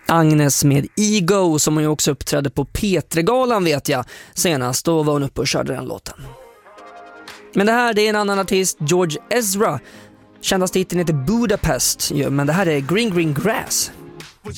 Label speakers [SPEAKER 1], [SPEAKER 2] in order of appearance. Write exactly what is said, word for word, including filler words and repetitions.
[SPEAKER 1] Agnes med Ego, som hon ju också uppträdde på P tre-galan vet jag senast. Då var hon uppe och körde den låten. Men det här det är en annan artist, George Ezra. Kändaste titeln heter Budapest, men det här är Green Green Grass.